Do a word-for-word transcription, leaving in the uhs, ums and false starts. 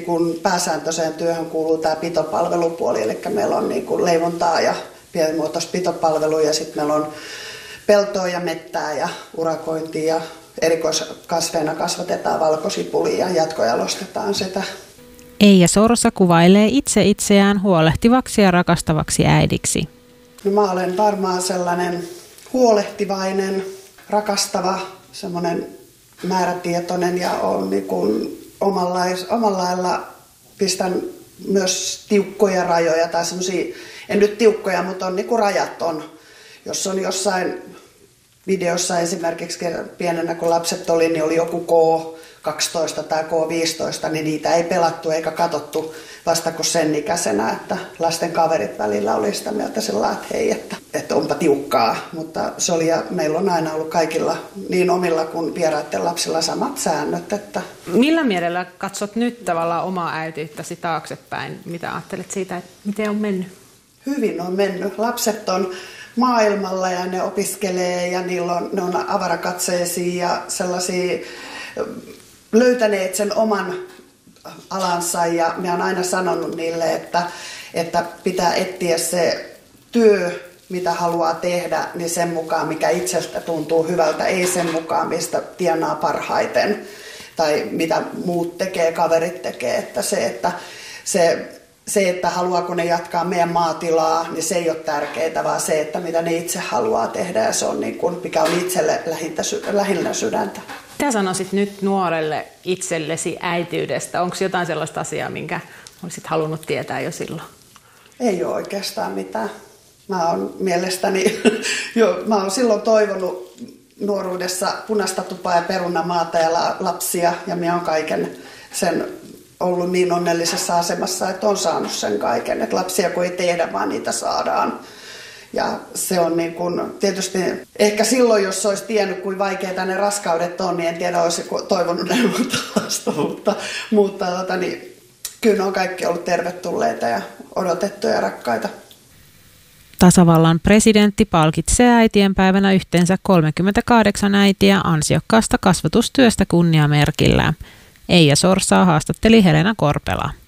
kuin pääsääntöiseen työhön kuuluu tämä pitopalvelupuoli, eli meillä on niin kuin leivontaa ja pienimuotoista pitopalvelua ja sitten meillä on peltoa ja mettää ja urakointia ja erikoiskasveina kasvatetaan valkosipulia ja jatkojalostetaan sitä. Eija Sorsa kuvailee itse itseään huolehtivaksi ja rakastavaksi äidiksi. No mä olen varmaan sellainen huolehtivainen, rakastava, semmoinen määrätietoinen ja on niin kuin omanlais, omalla lailla pistän myös tiukkoja rajoja tai semmoisia, en nyt tiukkoja, mutta on niin kuin rajat on. Jos on jossain videossa esimerkiksi pienenä kun lapset oli, niin oli joku K kaksitoista tai K viisitoista, niin niitä ei pelattu eikä katsottu vasta kuin sen ikäisenä, että lasten kaverit välillä oli sitä mieltä sillä että hei, että, että onpa tiukkaa. Mutta se oli ja meillä on aina ollut kaikilla niin omilla kuin vieraiden lapsilla samat säännöt. Että millä mielellä katsot nyt tavallaan omaa äitiyttäsi taaksepäin? Mitä ajattelet siitä, että miten on mennyt? Hyvin on mennyt. Lapset on maailmalla ja ne opiskelee ja niillä on, ne on avarakatseisia ja sellaisia löytäneet sen oman alansa ja minä olen aina sanonut niille, että, että pitää etsiä se työ, mitä haluaa tehdä, niin sen mukaan, mikä itsestä tuntuu hyvältä, ei sen mukaan, mistä tienaa parhaiten tai mitä muut tekee, kaverit tekee. Että se, että se, se, että haluaako ne jatkaa meidän maatilaa, niin se ei ole tärkeää, vaan se, että mitä ne itse haluaa tehdä ja se on niin kuin, mikä on itselle lähintä, lähinnä sydäntä. Mitä sanoisit nyt nuorelle itsellesi äitiydestä? Onko jotain sellaista asiaa, minkä olisit halunnut tietää jo silloin? Ei ole oikeastaan mitään. Mä oon mielestäni, jo, mä oon silloin toivonut nuoruudessa punaista tupaa ja perunamaata ja lapsia ja minä oon kaiken sen ollut niin onnellisessa asemassa, että on saanut sen kaiken. Että lapsia kun ei tehdä, vaan niitä saadaan. Ja se on niin kuin, tietysti ehkä silloin, jos olisi tiennyt, kuinka vaikeita ne raskaudet on, niin en tiedä, olisi toivonut näin monta lasta, mutta, mutta tota, niin, kyllä ne on kaikki ollut tervetulleita ja odotettuja ja rakkaita. Tasavallan presidentti palkitsee äitienpäivänä yhteensä kolmekymmentäkahdeksan äitiä ansiokkaasta kasvatustyöstä kunniamerkillä. Eija Sorsaa haastatteli Helena Korpela.